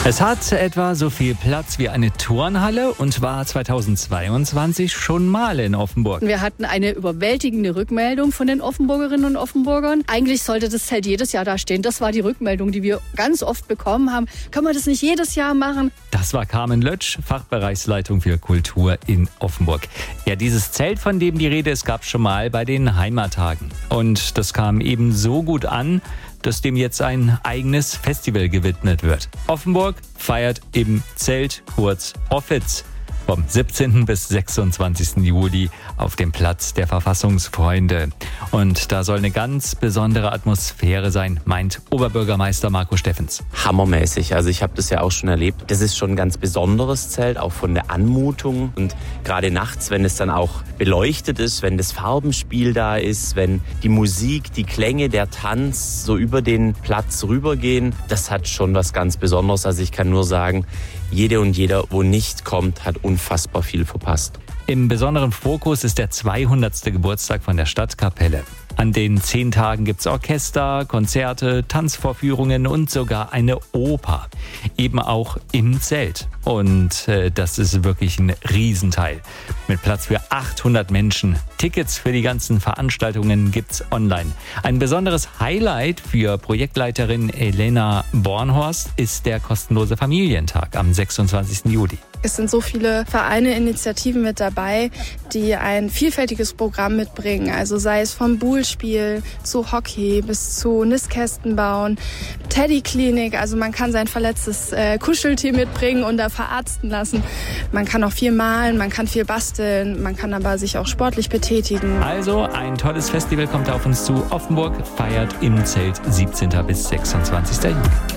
Es hat etwa so viel Platz wie eine Turnhalle und war 2022 schon mal in Offenburg. Wir hatten eine überwältigende Rückmeldung von den Offenburgerinnen und Offenburgern. Eigentlich sollte das Zelt jedes Jahr da stehen. Das war die Rückmeldung, die wir ganz oft bekommen haben. Können wir das nicht jedes Jahr machen? Das war Carmen Lötsch, Fachbereichsleitung für Kultur in Offenburg. Ja, dieses Zelt, von dem die Rede ist, gab es schon mal bei den Heimattagen. Und das kam eben so gut an, dass dem jetzt ein eigenes Festival gewidmet wird. Offenburg feiert im Zelt, kurz Offitz, vom 17. bis 26. Juli auf dem Platz der Verfassungsfreunde. Und da soll eine ganz besondere Atmosphäre sein, meint Oberbürgermeister Marco Steffens. Hammermäßig, also ich habe das ja auch schon erlebt. Das ist schon ein ganz besonderes Zelt, auch von der Anmutung. Und gerade nachts, wenn es dann auch beleuchtet ist, wenn das Farbenspiel da ist, wenn die Musik, die Klänge, der Tanz so über den Platz rübergehen, das hat schon was ganz Besonderes. Also ich kann nur sagen, jede und jeder, wo nicht kommt, hat unfassbar viel verpasst. Im besonderen Fokus ist der 200. Geburtstag von der Stadtkapelle. An den 10 Tagen gibt's Orchester, Konzerte, Tanzvorführungen und sogar eine Oper. Eben auch im Zelt. Und das ist wirklich ein Riesenteil. Mit Platz für 800 Menschen. Tickets für die ganzen Veranstaltungen gibt's online. Ein besonderes Highlight für Projektleiterin Elena Bornhorst ist der kostenlose Familientag am 26. Juli. Es sind so viele Vereine, Initiativen mit dabei, die ein vielfältiges Programm mitbringen. Also sei es vom Bullspiel zu Hockey bis zu Nistkästen bauen, Teddyklinik. Also man kann sein verletztes Kuscheltier mitbringen und da verarzten lassen. Man kann auch viel malen, man kann viel basteln, man kann aber sich auch sportlich betätigen. Also ein tolles Festival kommt auf uns zu. Offenburg feiert im Zelt 17. bis 26. Juli.